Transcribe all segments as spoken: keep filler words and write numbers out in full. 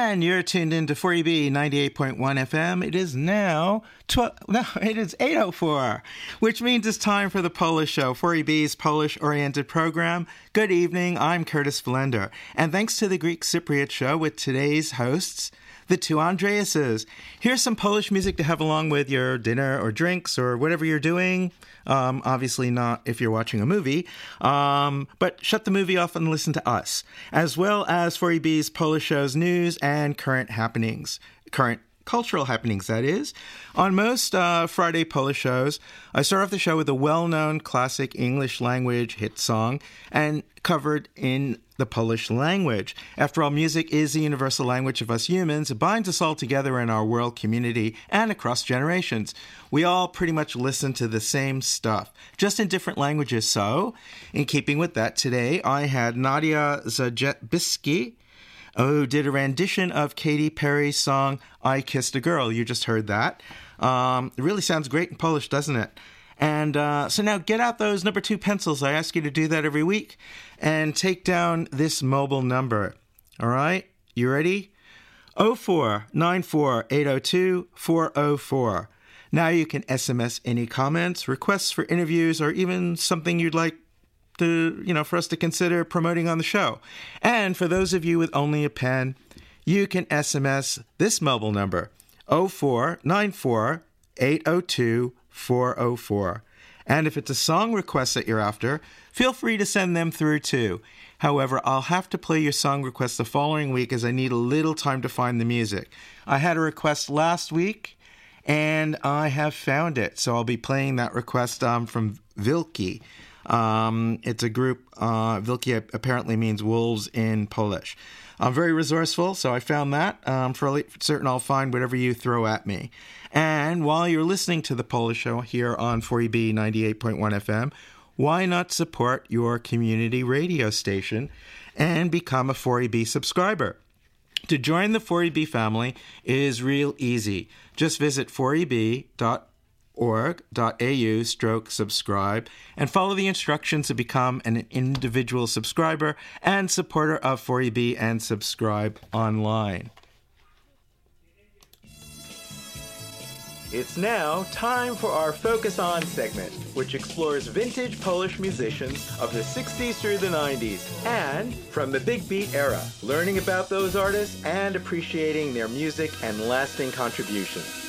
And you're tuned in to four E B ninety-eight point one F M. It is now twelve, no, it is eight oh four, which means it's time for the Polish Show, four E B's Polish-oriented program. Good evening, I'm Curtis Valender. And thanks to the Greek Cypriot Show with today's hosts, the two Andreases. Here's some Polish music to have along with your dinner or drinks or whatever you're doing. Um, obviously not if you're watching a movie. Um, but shut the movie off and listen to us, as well as four E B's Polish Show's news and current happenings. Current cultural happenings, that is. On most uh, Friday Polish shows, I start off the show with a well-known classic English language hit song and covered in the Polish language. After all, music is the universal language of us humans. It binds us all together in our world community and across generations. We all pretty much listen to the same stuff, just in different languages. So, in keeping with that, today I had Nadia Zajetbiski, who did a rendition of Katy Perry's song, I Kissed a Girl. You just heard that. Um, it really sounds great in Polish, doesn't it? And uh, so now get out those number two pencils. I ask you to do that every week. And take down this mobile number. All right? You ready? oh four nine four eight oh two four oh four. Now you can S M S any comments, requests for interviews, or even something you'd like to, you know, for us to consider promoting on the show. And for those of you with only a pen, you can S M S this mobile number, oh four nine four eight oh two four oh four. And if it's a song request that you're after, feel free to send them through too. However, I'll have to play your song request the following week as I need a little time to find the music. I had a request last week, and I have found it. So I'll be playing that request um, from Wilki. Um, it's a group, uh, Wilki apparently means wolves in Polish. I'm very resourceful, so I found that. Um, for certain I'll find whatever you throw at me. And while you're listening to the Polish Show here on four E B ninety-eight point one F M, why not support your community radio station and become a four E B subscriber? To join the four E B family is real easy. Just visit four e b dot org dot a u stroke subscribe and follow the instructions to become an individual subscriber and supporter of four E B and subscribe online. It's now time for our Focus On segment, which explores vintage Polish musicians of the sixties through the nineties and from the big beat era, learning about those artists and appreciating their music and lasting contributions.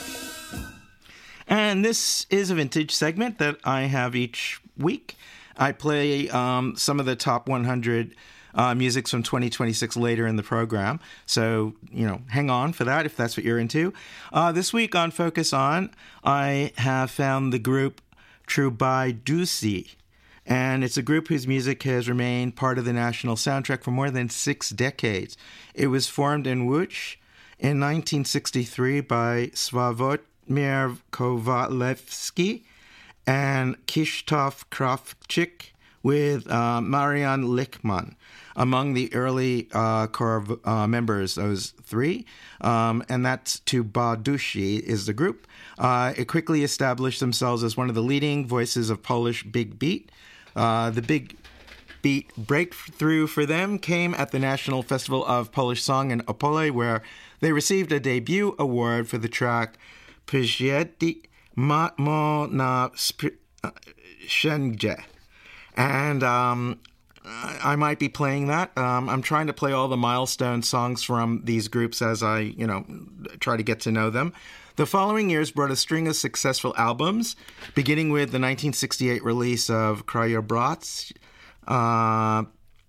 And this is a vintage segment that I have each week. I play um, some of the top one hundred uh, musics from twenty twenty-six later in the program. So, you know, hang on for that if that's what you're into. Uh, this week on Focus On, I have found the group Trubajdusi. And it's a group whose music has remained part of the national soundtrack for more than six decades. It was formed in Łódź in nineteen sixty-three by Sławomir Mir Kowalewski and Krzysztof Krawczyk with uh, Marian Lichtman among the early uh, core uh, members, those three. Um, and that's Trubajdusi is the group. Uh, it quickly established themselves as one of the leading voices of Polish big beat. Uh, the big beat breakthrough for them came at the National Festival of Polish Song in Opole, where they received a debut award for the track Przyjedzie mo na Szczęście. And um, I might be playing that. Um, I'm trying to play all the milestone songs from these groups as I, you know, try to get to know them. The following years brought a string of successful albums, beginning with the nineteen sixty-eight release of Krajobraz, uh,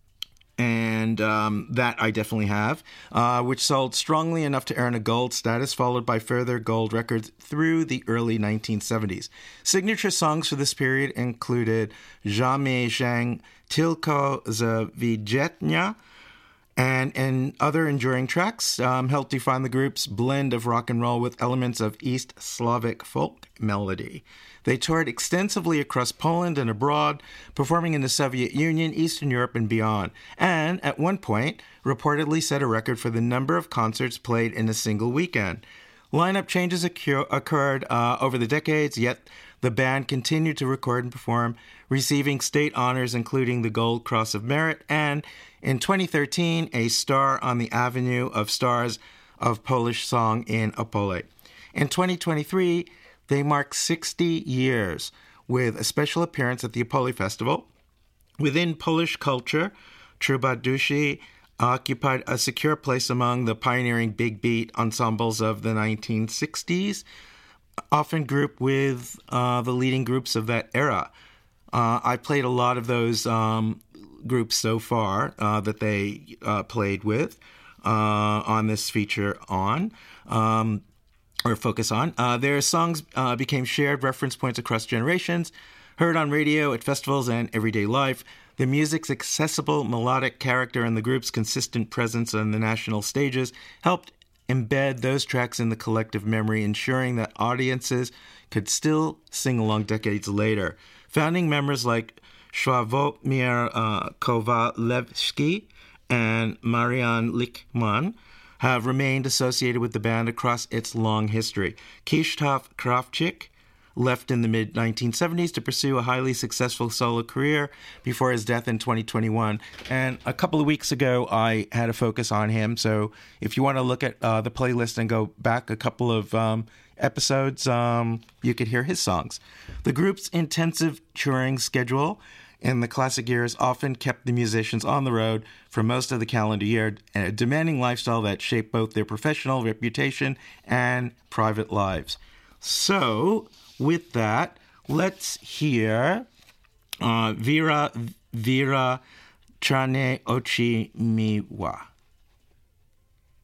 and um, that I definitely have, uh, which sold strongly enough to earn a gold status, followed by further gold records through the early nineteen seventies. Signature songs for this period included Zamierzam Tylko z Widzenia, and, and other enduring tracks um, helped define the group's blend of rock and roll with elements of East Slavic folk melody. They toured extensively across Poland and abroad, performing in the Soviet Union, Eastern Europe, and beyond, and at one point reportedly set a record for the number of concerts played in a single weekend. Lineup changes occur- occurred uh, over the decades, yet the band continued to record and perform, receiving state honors including the Gold Cross of Merit and In twenty thirteen, a star on the Avenue of Stars of Polish Song in Opole. In twenty twenty-three, they mark sixty years with a special appearance at the Opole Festival. Within Polish culture, Trubadusi occupied a secure place among the pioneering big beat ensembles of the nineteen sixties, often grouped with uh, the leading groups of that era. Uh, I played a lot of those um, groups so far uh, that they uh, played with uh, on this feature on, um, or focus on. Uh, their songs uh, became shared reference points across generations, heard on radio, at festivals, and everyday life. The music's accessible, melodic character and the group's consistent presence on the national stages helped embed those tracks in the collective memory, ensuring that audiences could still sing along decades later. Founding members like Sławomir uh, Kowalewski and Marian Lichtman have remained associated with the band across its long history. Krzysztof Krawczyk left in the mid nineteen seventies to pursue a highly successful solo career before his death in twenty twenty-one. And a couple of weeks ago, I had a focus on him. So if you want to look at uh, the playlist and go back a couple of um, episodes, um, you could hear his songs. The group's intensive touring schedule in the classic years often kept the musicians on the road for most of the calendar year, a demanding lifestyle that shaped both their professional reputation and private lives. So, with that, let's hear uh, Vira Vira Czarne Oczy Miła.